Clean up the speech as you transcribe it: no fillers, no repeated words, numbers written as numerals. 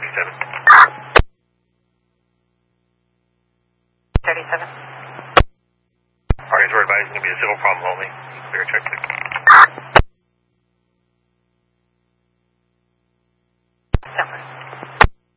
37. 37. Parties were advised it's going to be a civil problem only. Clear check.